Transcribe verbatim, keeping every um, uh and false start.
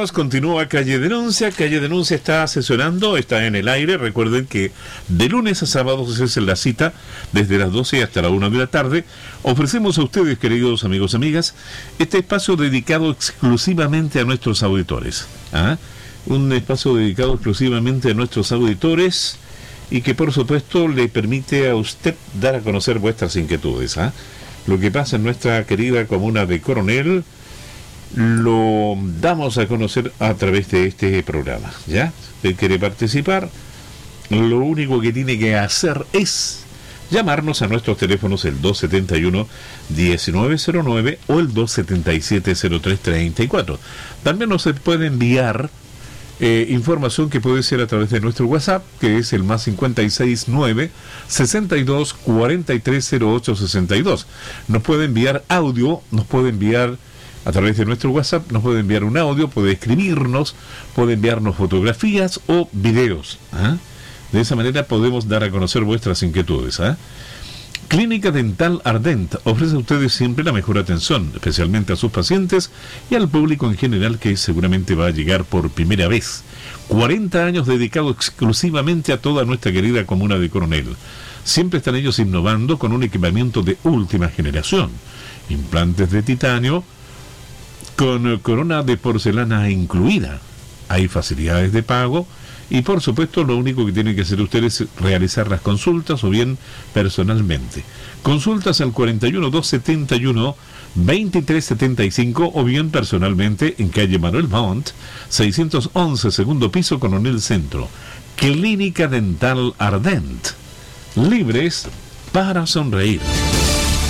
amigos, continúa Calle Denuncia. Calle Denuncia está sesionando, está en el aire. Recuerden que de lunes a sábados es la cita desde las doce hasta la una de la tarde. Ofrecemos a ustedes, queridos amigos y amigas, este espacio dedicado exclusivamente a nuestros auditores. ¿Ah? Un espacio dedicado exclusivamente a nuestros auditores y que por supuesto le permite a usted dar a conocer vuestras inquietudes. ¿Ah? Lo que pasa en nuestra querida comuna de Coronel lo damos a conocer a través de este programa, ¿ya? Si usted quiere participar, lo único que tiene que hacer es llamarnos a nuestros teléfonos el dos setenta y uno, diecinueve cero nueve o el dos setenta y siete, cero tres treinta y cuatro. También nos puede enviar eh, información que puede ser a través de nuestro WhatsApp, que es el más cincuenta y seis nueve, sesenta y dos, cuarenta y tres, cero ocho sesenta y dos. Nos puede enviar audio, nos puede enviar a través de nuestro WhatsApp, nos puede enviar un audio, puede escribirnos, puede enviarnos fotografías o videos. ¿Ah? De esa manera podemos dar a conocer vuestras inquietudes. ¿Ah? Clínica Dental Ardent ofrece a ustedes siempre la mejor atención, especialmente a sus pacientes y al público en general que seguramente va a llegar por primera vez. cuarenta años dedicados exclusivamente a toda nuestra querida comuna de Coronel. Siempre están ellos innovando con un equipamiento de última generación. Implantes de titanio, con corona de porcelana incluida. Hay facilidades de pago y por supuesto lo único que tienen que hacer ustedes es realizar las consultas o bien personalmente. Consultas al cuarenta y uno, doscientos setenta y uno, veintitrés setenta y cinco o bien personalmente en calle Manuel Montt, seiscientos once, segundo piso, Coronel Centro. Clínica Dental Ardent. Libres para sonreír.